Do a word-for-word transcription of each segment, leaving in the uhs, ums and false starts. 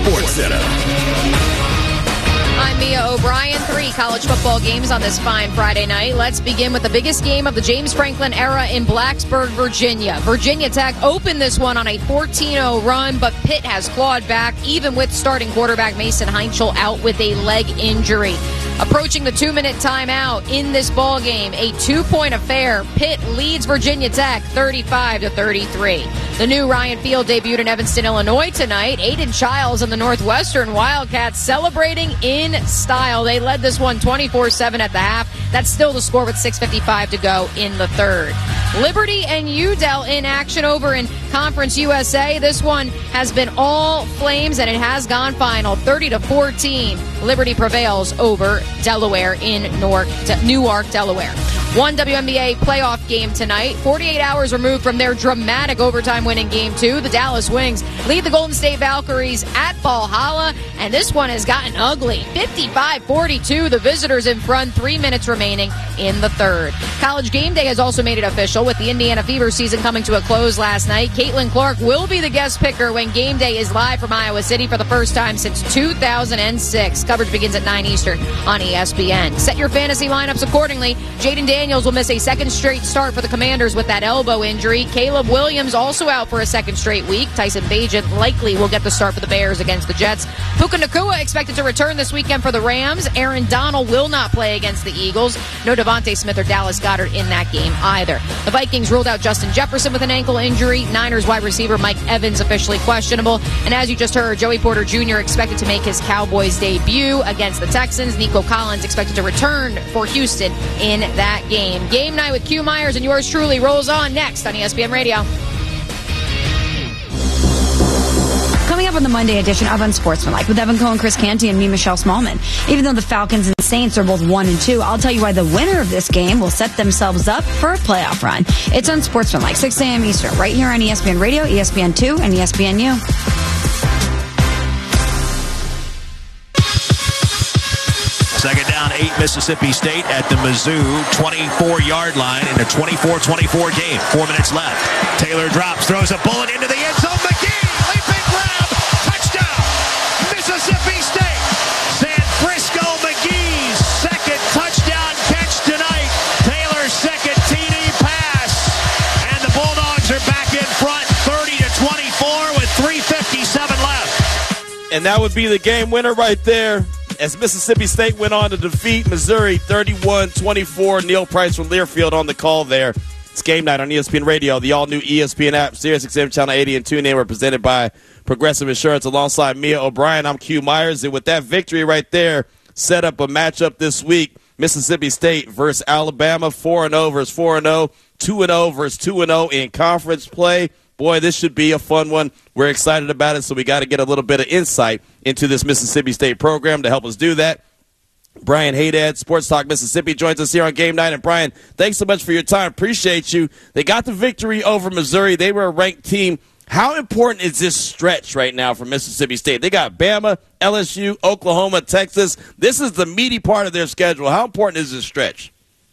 Sports Center. I'm Mia O'Brien. Three college football games on this fine Friday night. Let's begin with the biggest game of the James Franklin era in Blacksburg, Virginia. Virginia Tech opened this one on a fourteen oh run, but Pitt has clawed back, even with starting quarterback Mason Heinchel out with a leg injury. Approaching the two-minute timeout in this ball game, a two-point affair. Pitt leads Virginia Tech thirty-five to thirty-three. The new Ryan Field debuted in Evanston, Illinois tonight. Aiden Childs and the Northwestern Wildcats celebrating in style. They led this one twenty-four seven at the half. That's still the score with six fifty-five to go in the third. Liberty and U D L in action over in Conference U S A. This one has been all Flames, and it has gone final, thirty to fourteen. Liberty prevails over Delaware in Newark, Newark, Delaware. One W N B A playoff game tonight. forty-eight hours removed from their dramatic overtime win in Game two. The Dallas Wings lead the Golden State Valkyries at Valhalla, and this one has gotten ugly. fifty-five forty-two, the visitors in front, three minutes remaining in the third. College Game Day has also made it official with the Indiana Fever season coming to a close last night. Caitlin Clark will be the guest picker when Game Day is live from Iowa City for the first time since two thousand six. Coverage begins at nine Eastern on E S P N. Set your fantasy lineups accordingly. Jaden Daniels will miss a second straight start for the Commanders with that elbow injury. Caleb Williams also out for a second straight week. Tyson Bagent likely will get the start for the Bears against the Jets. Puka Nacua expected to return this weekend for the Rams. Aaron Donald will not play against the Eagles. No Devontae Smith or Dallas Goedert in that game either. The Vikings ruled out Justin Jefferson with an ankle injury. Niners wide receiver Mike Evans officially questionable. And as you just heard, Joey Porter Junior expected to make his Cowboys debut against the Texans. Nico Collins expected to return for Houston in that game. Game night with Q Myers and yours truly rolls on next on E S P N Radio. Coming up on the Monday edition of Unsportsmanlike with Evan Cohen, Chris Canty, and me, Michelle Smallman. Even though the Falcons and Saints are both one and two, I'll tell you why the winner of this game will set themselves up for a playoff run. It's Unsportsmanlike, six a.m. Eastern, right here on E S P N Radio, E S P N two, and E S P N U. Second down, eight, Mississippi State at the Mizzou twenty-four-yard line in a twenty-four twenty-four game. Four minutes left. Taylor drops, throws a bullet into the end zone. McGee, leaping grab, touchdown, Mississippi State. San Frisco McGee's second touchdown catch tonight. Taylor's second T D pass. And the Bulldogs are back in front, thirty to twenty-four with three fifty-seven left. And that would be the game winner right there, as Mississippi State went on to defeat Missouri thirty-one twenty-four. Neil Price from Learfield on the call there. It's game night on E S P N Radio, the all-new E S P N app, Sirius X M Channel eighty, and TuneIn. We're presented by Progressive Insurance alongside Mia O'Brien. I'm Q Myers, and with that victory right there, set up a matchup this week. Mississippi State versus Alabama, four and oh versus four and oh, two and oh versus two and oh in conference play. Boy, this should be a fun one. We're excited about it, so we got to get a little bit of insight into this Mississippi State program to help us do that. Brian Haydad, Sports Talk Mississippi, joins us here on Game Night. And, Brian, thanks so much for your time. Appreciate you. They got the victory over Missouri. They were a ranked team. How important is this stretch right now for Mississippi State? They got Bama, L S U, Oklahoma, Texas. This is the meaty part of their schedule. How important is this stretch?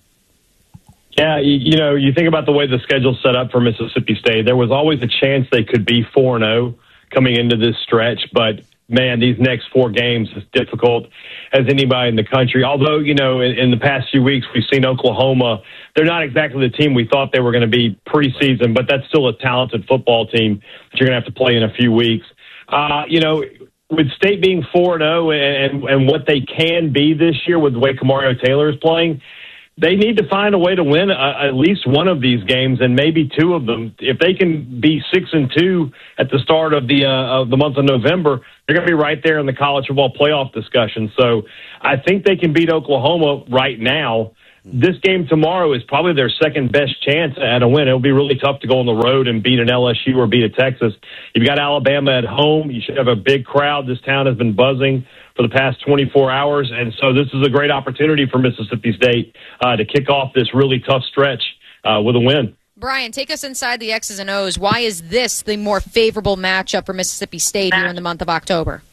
Yeah, you, you know, you think about the way the schedule's set up for Mississippi State. There was always a chance they could be four and oh coming into this stretch, but, man, these next four games is difficult as anybody in the country. Although, you know, in, in the past few weeks we've seen Oklahoma. They're not exactly the team we thought they were going to be preseason, but that's still a talented football team that you're going to have to play in a few weeks. Uh, you know, with State being four and oh and, and what they can be this year with the way Kamario Taylor is playing, they need to find a way to win uh, at least one of these games and maybe two of them. If they can be six and two at the start of the uh, of the month of November, they're going to be right there in the college football playoff discussion. So I think they can beat Oklahoma right now. This game tomorrow is probably their second best chance at a win. It'll be really tough to go on the road and beat an L S U or beat a Texas. You've got Alabama at home. You should have a big crowd. This town has been buzzing for the past twenty-four hours, and so this is a great opportunity for Mississippi State uh, to kick off this really tough stretch uh, with a win. Brian, take us inside the X's and O's. Why is this the more favorable matchup for Mississippi State here in the month of October?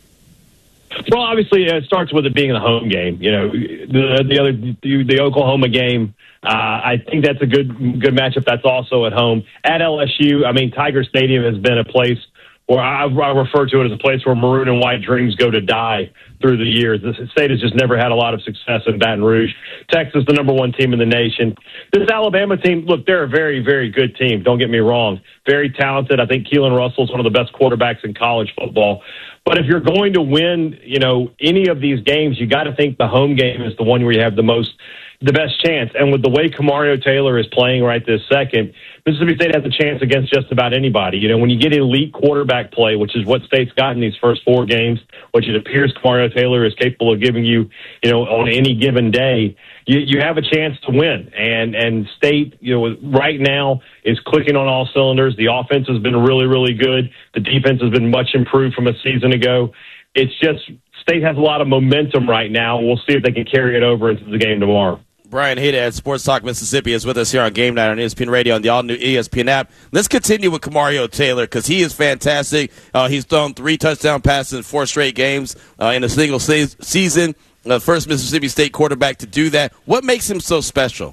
Well, obviously, it starts with it being a home game. You know, the the other the, the Oklahoma game. Uh, I think that's a good good matchup. That's also at home at L S U. I mean, Tiger Stadium has been a place or I, I refer to it as a place where maroon and white dreams go to die through the years. The state has just never had a lot of success in Baton Rouge. Texas, the number one team in the nation. This Alabama team, look, they're a very, very good team. Don't get me wrong. Very talented. I think Keelan Russell's one of the best quarterbacks in college football. But if you're going to win, you know, any of these games, you got to think the home game is the one where you have the most, the best chance. And with the way Kamario Taylor is playing right this second, Mississippi State has a chance against just about anybody. You know, when you get elite quarterback play, which is what State's got in these first four games, which it appears Kamario Taylor is capable of giving you, you know, on any given day, you, you have a chance to win. And and State, you know, right now is clicking on all cylinders. The offense has been really, really good. The defense has been much improved from a season ago. It's just State has a lot of momentum right now. We'll see if they can carry it over into the game tomorrow. Brian Haydad, Sports Talk Mississippi, is with us here on Game Night on E S P N Radio and the all-new E S P N app. Let's continue with Kamario Taylor because he is fantastic. Uh, he's thrown three touchdown passes in four straight games uh, in a single se- season. The uh, first Mississippi State quarterback to do that. What makes him so special?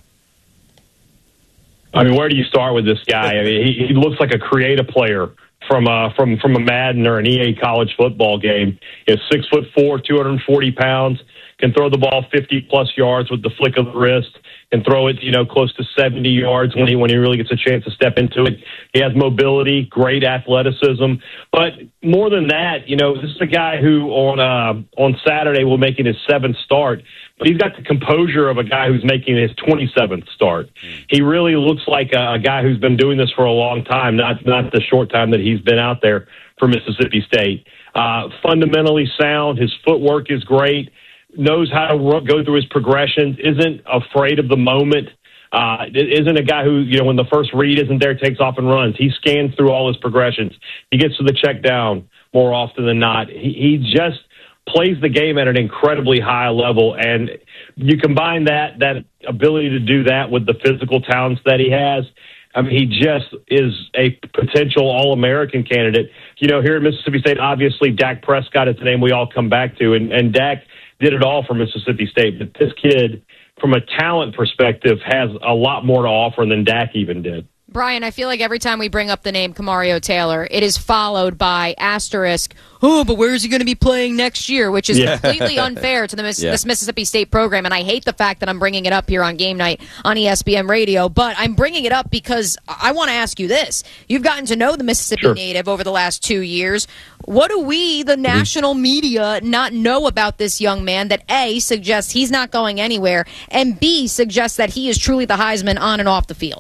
I mean, where do you start with this guy? I mean, he, he looks like a creative player from uh, from from a Madden or an E A college football game. He's six foot four, two hundred forty pounds. Can throw the ball fifty plus yards with the flick of the wrist, can throw it, you know, close to seventy yards when he when he really gets a chance to step into it. He has mobility, great athleticism, but more than that, you know, this is a guy who on uh, on Saturday will make it his seventh start, but he's got the composure of a guy who's making his twenty-seventh start. He really looks like a, a guy who's been doing this for a long time, not not the short time that he's been out there for Mississippi State. Uh, fundamentally sound, his footwork is great. Knows how to go through his progressions, isn't afraid of the moment, uh, isn't a guy who, you know, when the first read isn't there, takes off and runs. He scans through all his progressions. He gets to the check down more often than not. He, he just plays the game at an incredibly high level, and you combine that that ability to do that with the physical talents that he has. I mean, he just is a potential All-American candidate. You know, here at Mississippi State, obviously, Dak Prescott is the name we all come back to, and, and Dak did it all for Mississippi State. But this kid, from a talent perspective, has a lot more to offer than Dak even did. Brian, I feel like every time we bring up the name Kamario Taylor, it is followed by asterisk, oh, but where is he going to be playing next year? Which is yeah. completely unfair to the Miss- yeah. this Mississippi State program. And I hate the fact that I'm bringing it up here on Game Night on E S P N Radio. But I'm bringing it up because I want to ask you this. You've gotten to know the Mississippi sure. native over the last two years. What do we, the national mm-hmm. media, not know about this young man that, A, suggests he's not going anywhere, and B, suggests that he is truly the Heisman on and off the field?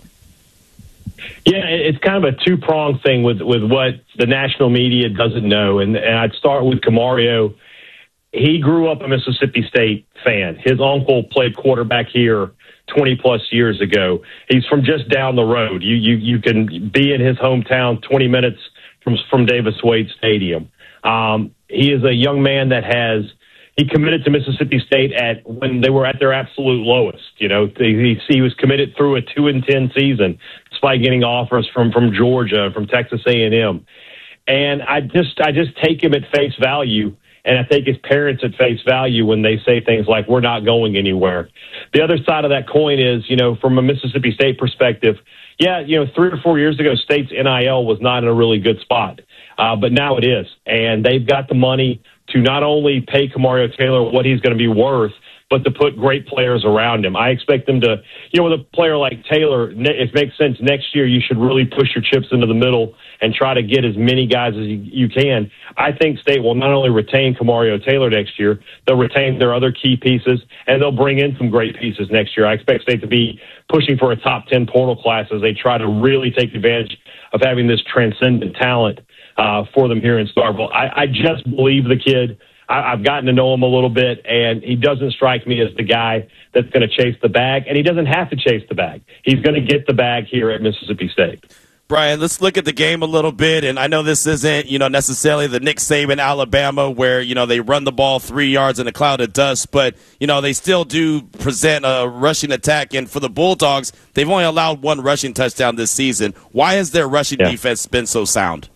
Yeah, it's kind of a two-pronged thing with, with what the national media doesn't know. And, and I'd start with Kamario. He grew up a Mississippi State fan. His uncle played quarterback here twenty-plus years ago. He's from just down the road. You you you can be in his hometown twenty minutes from, from Davis Wade Stadium. Um, he is a young man that has He committed to Mississippi State at when they were at their absolute lowest. You know, he, he was committed through a two and ten season, despite getting offers from from Georgia, from Texas A and M. And I just I just take him at face value, and I take his parents at face value when they say things like, "We're not going anywhere." The other side of that coin is, you know, from a Mississippi State perspective, yeah, you know, three or four years ago, State's N I L was not in a really good spot, uh, but now it is, and they've got the money to not only pay Kamario Taylor what he's going to be worth, but to put great players around him. I expect them to, you know, with a player like Taylor, it makes sense next year you should really push your chips into the middle and try to get as many guys as you, you can. I think State will not only retain Kamario Taylor next year, they'll retain their other key pieces, and they'll bring in some great pieces next year. I expect State to be pushing for a top ten portal class as they try to really take advantage of having this transcendent talent Uh, for them here in Starkville. I, I just believe the kid. I, I've gotten to know him a little bit, and he doesn't strike me as the guy that's going to chase the bag, and he doesn't have to chase the bag. He's going to get the bag here at Mississippi State. Brian, let's look at the game a little bit, and I know this isn't, you know, necessarily the Nick Saban Alabama where, you know, they run the ball three yards in a cloud of dust, but, you know, they still do present a rushing attack, and for the Bulldogs, they've only allowed one rushing touchdown this season. Why has their rushing yeah. defense been so sound?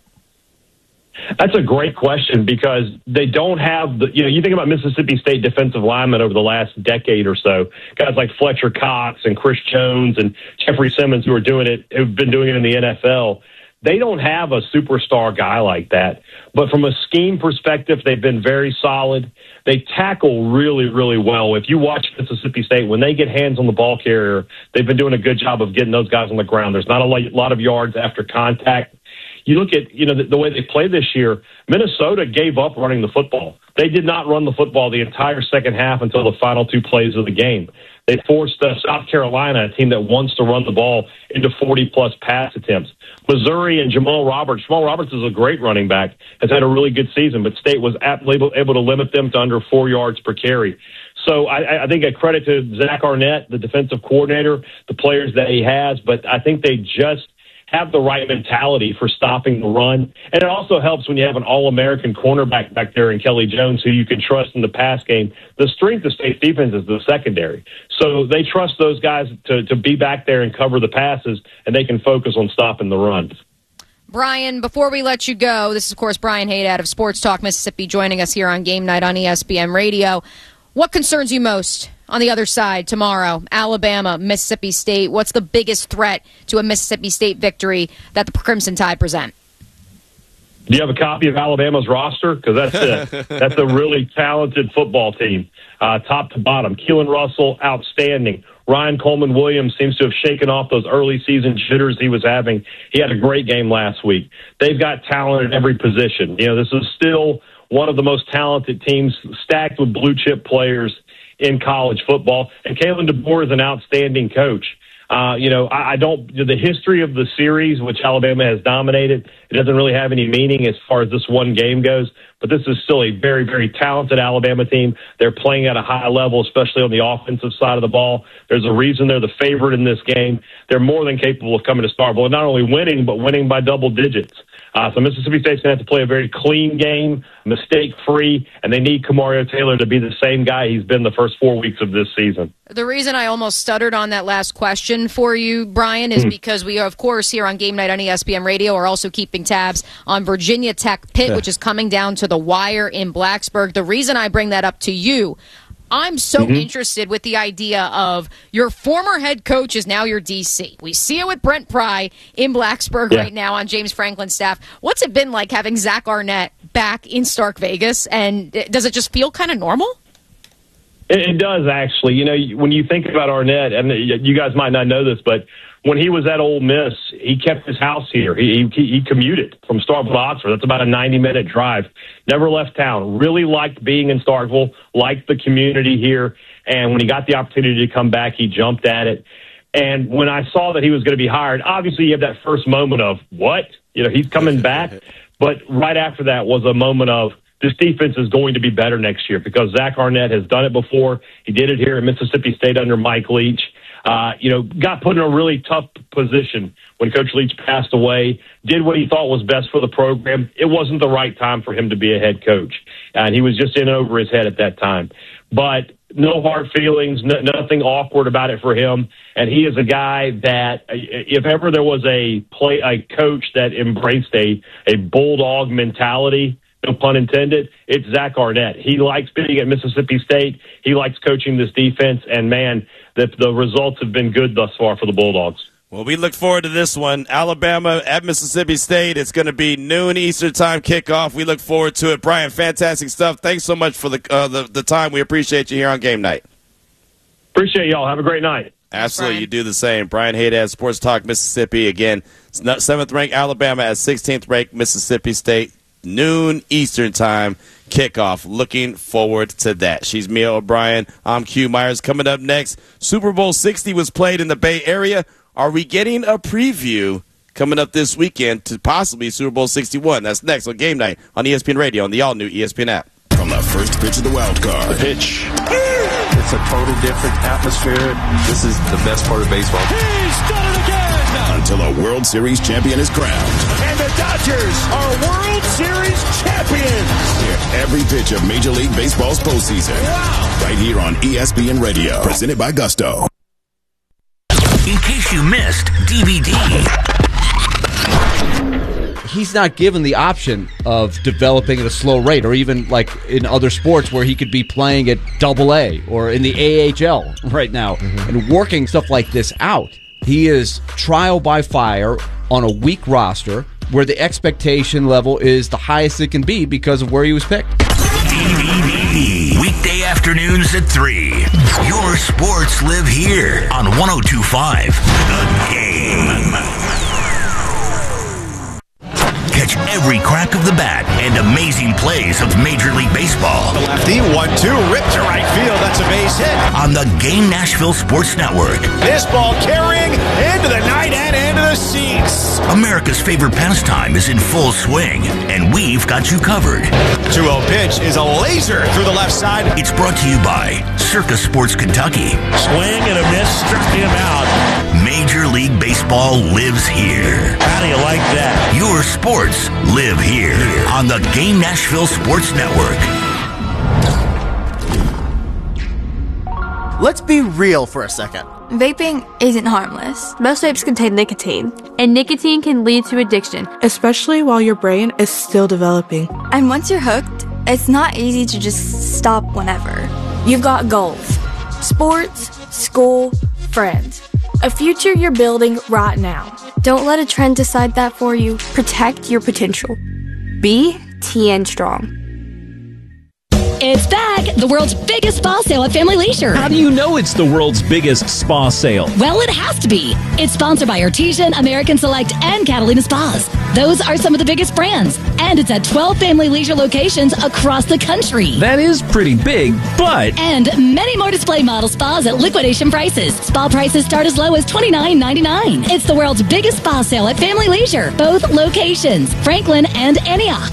That's a great question because they don't have the, you know, you think about Mississippi State defensive linemen over the last decade or so, guys like Fletcher Cox and Chris Jones and Jeffrey Simmons who are doing it, who've been doing it in the N F L. They don't have a superstar guy like that. But from a scheme perspective, they've been very solid. They tackle really, really well. If you watch Mississippi State, when they get hands on the ball carrier, they've been doing a good job of getting those guys on the ground. There's not a lot of yards after contact. You look at, you know, the, the way they played this year, Minnesota gave up running the football. They did not run the football the entire second half until the final two plays of the game. They forced uh, South Carolina, a team that wants to run the ball, into forty-plus pass attempts. Missouri and Jamal Roberts. Jamal Roberts is a great running back, has had a really good season, but State was able, able to limit them to under four yards per carry. So I, I think a credit to Zach Arnett, the defensive coordinator, the players that he has, but I think they just have the right mentality for stopping the run. And it also helps when you have an All-American cornerback back there in Kelly Jones who you can trust in the pass game. The strength of State's defense is the secondary. So they trust those guys to, to be back there and cover the passes, and they can focus on stopping the runs. Brian, before we let you go, this is, of course, Brian Haydad of Sports Talk Mississippi joining us here on Game Night on E S P N Radio. What concerns you most on the other side tomorrow? Alabama, Mississippi State. What's the biggest threat to a Mississippi State victory that the Crimson Tide present? Do you have a copy of Alabama's roster? Because that's a, that's a really talented football team, uh, top to bottom. Keelan Russell, outstanding. Ryan Coleman Williams seems to have shaken off those early season jitters he was having. He had a great game last week. They've got talent at every position. You know, this is still one of the most talented teams, stacked with blue chip players in college football. And Kalen DeBoer is an outstanding coach. Uh, you know, I, I don't, the history of the series, which Alabama has dominated, it doesn't really have any meaning as far as this one game goes. But this is still a very, very talented Alabama team. They're playing at a high level, especially on the offensive side of the ball. There's a reason they're the favorite in this game. They're more than capable of coming to Starkville and not only winning, but winning by double digits. Uh, so Mississippi State's going to have to play a very clean game, mistake-free, and they need Kamario Taylor to be the same guy he's been the first four weeks of this season. The reason I almost stuttered on that last question for you, Brian, is mm-hmm. because we are, of course, here on Game Night on E S P N Radio are also keeping tabs on Virginia Tech Pitt, yeah. which is coming down to the wire in Blacksburg. The reason I bring that up to you, I'm so mm-hmm. interested with the idea of your former head coach is now your D C. We see it with Brent Pry in Blacksburg yeah. right now on James Franklin's staff. What's it been like having Zach Arnett back in Stark Vegas, and does it just feel kind of normal? It, it does, actually. You know, when you think about Arnett, and you guys might not know this, but when he was at Ole Miss, he kept his house here. He he, he commuted from Starkville to Oxford. That's about a ninety-minute drive. Never left town. Really liked being in Starkville, liked the community here. And when he got the opportunity to come back, he jumped at it. And when I saw that he was going to be hired, obviously you have that first moment of, what? You know, he's coming back. But right after that was a moment of, this defense is going to be better next year because Zach Arnett has done it before. He did it here at Mississippi State under Mike Leach. Uh, you know, got put in a really tough position when Coach Leach passed away, did what he thought was best for the program. It wasn't the right time for him to be a head coach, and he was just in over his head at that time. But no hard feelings, no, nothing awkward about it for him. And he is a guy that, if ever there was a play, a coach that embraced a, a bulldog mentality, no pun intended, it's Zach Arnett. He likes being at Mississippi State. He likes coaching this defense. And, man, the, the results have been good thus far for the Bulldogs. Well, we look forward to this one. Alabama at Mississippi State. It's going to be noon Eastern time kickoff. We look forward to it. Brian, fantastic stuff. Thanks so much for the uh, the, the time. We appreciate you here on Game Night. Appreciate y'all. Have a great night. Absolutely. Brian. You do the same. Brian Haydad, Sports Talk Mississippi. Again, seventh-ranked Alabama at sixteenth-ranked Mississippi State. Noon Eastern time kickoff. Looking forward to that. She's Mia O'Brien. I'm Q Myers. Coming up next, Super Bowl sixty was played in the Bay Area. Are we getting a preview coming up this weekend to possibly Super Bowl sixty-one? That's next on Game Night on E S P N Radio on the all-new E S P N app. From the first pitch of the wild card. The pitch. It's a total different atmosphere. This is the best part of baseball. He's done it again! Until a World Series champion is crowned. And the Dodgers are World Series champions! Hear every pitch of Major League Baseball's postseason. Wow! Right here on E S P N Radio. Presented by Gusto. In case you missed D V D. He's not given the option of developing at a slow rate, or even like in other sports where he could be playing at double A or in the A H L right now mm-hmm. and working stuff like this out. he is trial by fire on a weak roster where the expectation level is the highest it can be because of where he was picked. Weekday afternoons at three. Your sports live here on one oh two point five The Game. Catch every crack of the bat and amazing plays of Major League Baseball. The lefty, one two, ripped to right field. That's a base hit. On the Game Nashville Sports Network. This ball carrying into the night and into the seats. America's favorite pastime is in full swing, and we've got you covered. two oh pitch is a laser through the left side. It's brought to you by Circus Sports Kentucky. Swing and a miss, struck him out. Major League Baseball lives here. How do you like that? Your sports live here on the Game Nashville Sports Network. Let's be real for a second. Vaping isn't harmless. Most vapes contain nicotine, and nicotine can lead to addiction, especially while your brain is still developing. And once you're hooked, it's not easy to just stop whenever. You've got goals. Sports, school, friends. A future you're building right now. Don't let a trend decide that for you. Protect your potential. Be T N Strong. It's back! The world's biggest spa sale at Family Leisure. How do you know it's the world's biggest spa sale? Well, it has to be. It's sponsored by Artesian, American Select, and Catalina Spas. Those are some of the biggest brands. And it's at twelve Family Leisure locations across the country. That is pretty big, but... And many more display model spas at liquidation prices. Spa prices start as low as twenty-nine ninety-nine. It's the world's biggest spa sale at Family Leisure. Both locations, Franklin and Antioch.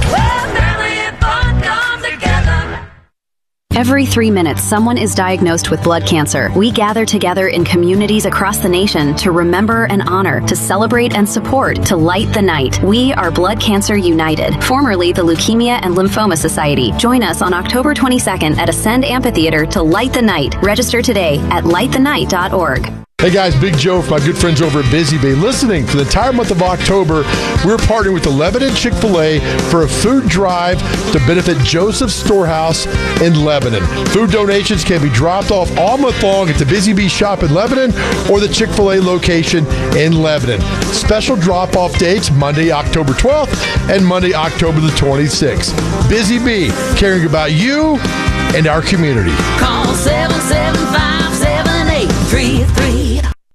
Every three minutes, someone is diagnosed with blood cancer. We gather together in communities across the nation to remember and honor, to celebrate and support, to light the night. We are Blood Cancer United, formerly the Leukemia and Lymphoma Society. Join us on October twenty-second at Ascend Amphitheater to light the night. Register today at light the night dot org. Hey guys, Big Joe from my good friends over at Busy Bee. Listening for the entire month of October, we're partnering with the Lebanon Chick-fil-A for a food drive to benefit Joseph's Storehouse in Lebanon. Food donations can be dropped off all month long at the Busy Bee shop in Lebanon or the Chick-fil-A location in Lebanon. Special drop-off dates Monday, October twelfth and Monday, October the twenty-sixth. Busy Bee, caring about you and our community. Call seven seven five, seven eight three three.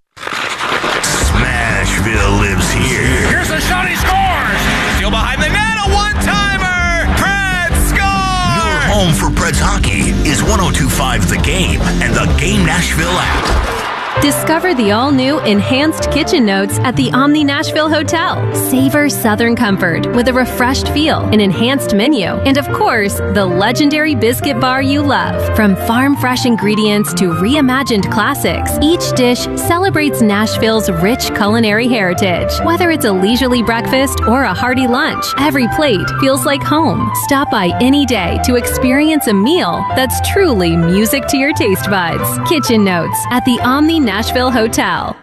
Smashville lives here. Here's the shot, he scores! Still behind the net, a one-timer! Preds score! Your home for Preds hockey is one oh two point five The Game and the Game Nashville app. Discover the all-new Enhanced Kitchen Notes at the Omni Nashville Hotel. Savor Southern comfort with a refreshed feel, an enhanced menu, and of course, the legendary biscuit bar you love. From farm-fresh ingredients to reimagined classics, each dish celebrates Nashville's rich culinary heritage. Whether it's a leisurely breakfast or a hearty lunch, every plate feels like home. Stop by any day to experience a meal that's truly music to your taste buds. Kitchen Notes at the Omni Nashville Hotel.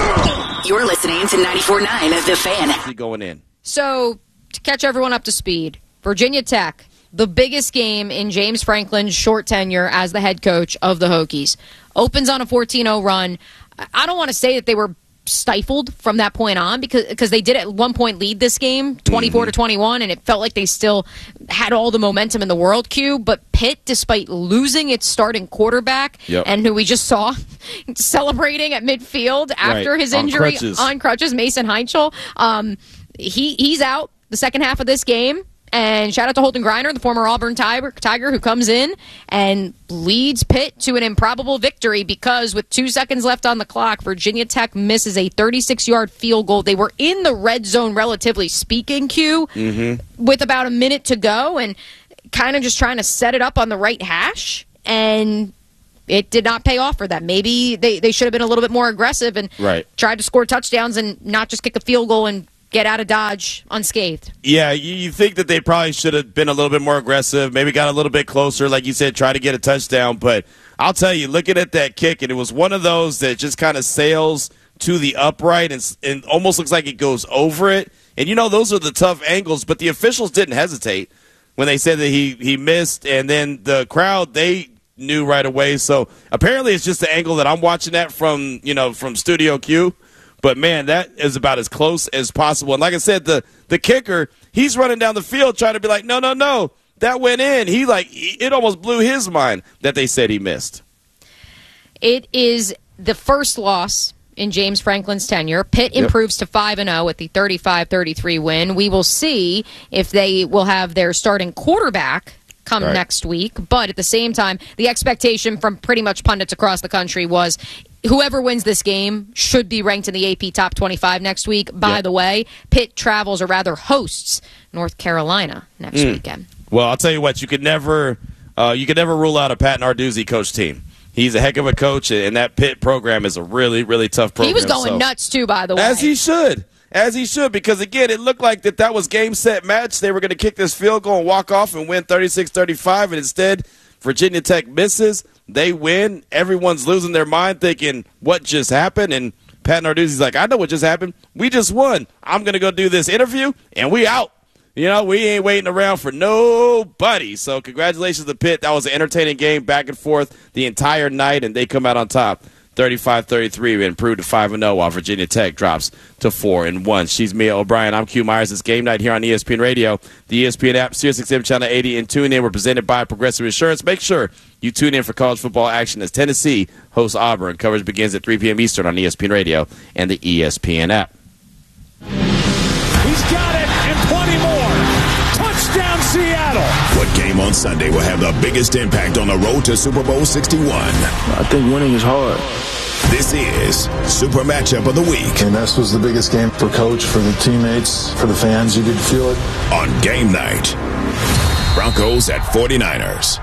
You're listening to ninety-four point nine The Fan. Going in. So, to catch everyone up to speed, Virginia Tech, the biggest game in James Franklin's short tenure as the head coach of the Hokies, opens on a fourteen oh run. I don't want to say that they were stifled from that point on because because they did at one point lead this game twenty-four to twenty-one, and it felt like they still had all the momentum in the world. Q, but Pitt, despite losing its starting quarterback, yep. and who we just saw celebrating at midfield after right. his on injury crutches. on crutches, Mason Heinchel, um, he he's out the second half of this game. And shout out to Holden Griner, the former Auburn Tiger, Tiger, who comes in and leads Pitt to an improbable victory because with two seconds left on the clock, Virginia Tech misses a thirty-six-yard field goal. They were in the red zone, relatively speaking, Q, mm-hmm. with about a minute to go and kind of just trying to set it up on the right hash. And it did not pay off for them. Maybe they, they should have been a little bit more aggressive and right. tried to score touchdowns and not just kick a field goal and get out of Dodge unscathed. Yeah, you, you think that they probably should have been a little bit more aggressive, maybe got a little bit closer, like you said, try to get a touchdown. But I'll tell you, looking at that kick, and it was one of those that just kind of sails to the upright and, and almost looks like it goes over it. And, you know, those are the tough angles, but the officials didn't hesitate when they said that he, he missed, and then the crowd, they knew right away. So apparently it's just the angle that I'm watching at from, you know, from Studio Q. But, man, that is about as close as possible. And like I said, the, the kicker, he's running down the field trying to be like, no, no, no, that went in. He like it almost blew his mind that they said he missed. It is the first loss in James Franklin's tenure. Pitt Yep. improves to five and oh with the thirty-five thirty-three win. We will see if they will have their starting quarterback come Right. next week. But at the same time, the expectation from pretty much pundits across the country was whoever wins this game should be ranked in the A P top twenty-five next week. By Yep. the way, Pitt travels, or rather hosts, North Carolina next Mm. weekend. Well, I'll tell you what, you could never uh, you could never rule out a Pat Narduzzi coach team. He's a heck of a coach, and that Pitt program is a really, really tough program. He was going so- nuts, too, by the way. As he should. As he should, because, again, it looked like that that was game, set, match. They were going to kick this field goal and walk off and win thirty-six thirty-five, and instead Virginia Tech misses. They win. Everyone's losing their mind thinking, what just happened? And Pat Narduzzi's like, I know what just happened. We just won. I'm going to go do this interview, and we out. You know, we ain't waiting around for nobody. So congratulations to Pitt. That was an entertaining game, back and forth the entire night, and they come out on top. thirty-five thirty-three and improved to five and oh, while Virginia Tech drops to four and one. She's Mia O'Brien. I'm Q Myers. It's game night here on E S P N Radio, the E S P N app, Sirius X M Channel eighty, and tune in. We're presented by Progressive Insurance. Make sure you tune in for college football action as Tennessee hosts Auburn. Coverage begins at three p.m. Eastern on E S P N Radio and the E S P N app. He's got it, and plenty more. Touchdown, Seattle. What game on Sunday will have the biggest impact on the road to Super Bowl sixty-one? I think winning is hard. This is Super Matchup of the Week. And this was the biggest game for coach, for the teammates, for the fans. You could feel it. On game night, Broncos at forty-niners.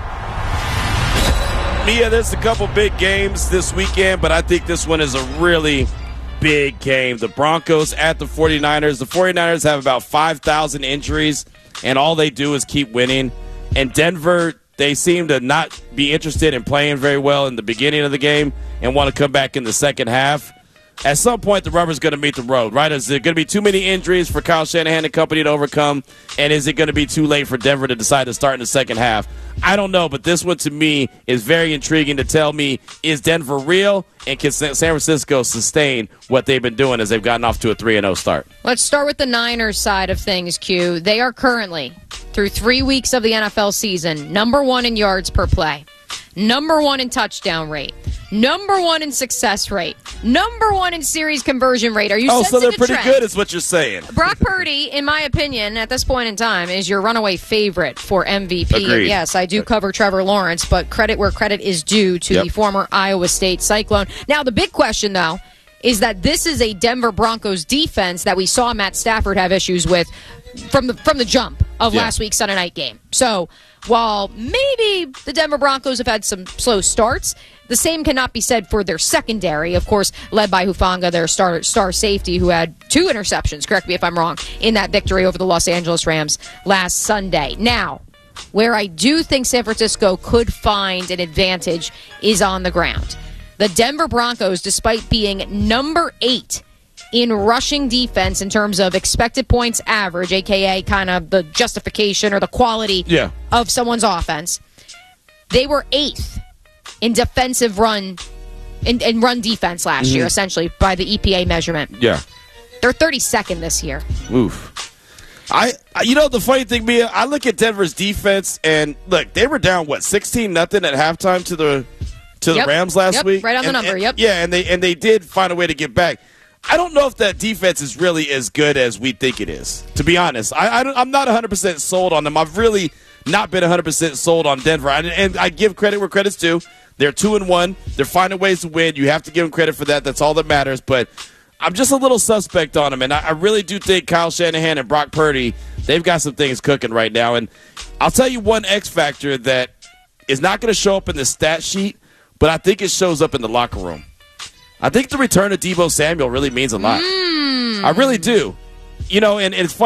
Mia, there's a couple big games this weekend, but I think this one is a really big game. The Broncos at the forty-niners. The forty-niners have about five thousand injuries, and all they do is keep winning. And Denver, they seem to not be interested in playing very well in the beginning of the game and want to come back in the second half. At some point, the rubber's going to meet the road, right? Is there going to be too many injuries for Kyle Shanahan and company to overcome? And is it going to be too late for Denver to decide to start in the second half? I don't know, but this one to me is very intriguing to tell me, is Denver real? And can San Francisco sustain what they've been doing as they've gotten off to a three and oh start? Let's start with the Niners side of things, Q. They are currently, through three weeks of the N F L season, number one in yards per play, number one in touchdown rate, number one in success rate, number one in series conversion rate. Are you Oh, sensing so they're a pretty trend? good is what you're saying. Brock Purdy, in my opinion, at this point in time, is your runaway favorite for M V P. Agreed. Yes, I do cover Trevor Lawrence, but credit where credit is due to Yep. the former Iowa State Cyclone. Now, the big question, though, is that this is a Denver Broncos defense that we saw Matt Stafford have issues with from the from the jump of Yeah. last week's Sunday night game. So while maybe the Denver Broncos have had some slow starts, the same cannot be said for their secondary, of course, led by Hufanga, their star star safety, who had two interceptions, correct me if I'm wrong, in that victory over the Los Angeles Rams last Sunday. Now, where I do think San Francisco could find an advantage is on the ground. The Denver Broncos, despite being number eight in rushing defense in terms of expected points average, a k a kind of the justification or the quality Yeah. of someone's offense, they were eighth in defensive run, in, in run defense last year, Mhm. essentially, by the E P A measurement. Yeah. They're thirty-second this year. Oof. I, I, you know, the funny thing, Mia, I look at Denver's defense, and look, they were down what sixteen nothing at halftime to the to the Yep. Rams last Yep, week. right on the And- number, and- yep. Yeah, and they and they did find a way to get back. I don't know if that defense is really as good as we think it is. To be honest, I, I don't, I'm not one hundred percent sold on them. I've really not been one hundred percent sold on Denver, and, and I give credit where credit's due. They're two and one. They're finding ways to win. You have to give them credit for that. That's all that matters. But I'm just a little suspect on them, and I, I really do think Kyle Shanahan and Brock Purdy, they've got some things cooking right now. And I'll tell you one X factor that is not going to show up in the stat sheet, but I think it shows up in the locker room. I think the return of Deebo Samuel really means a lot. I really do. You know, and, and it's fun.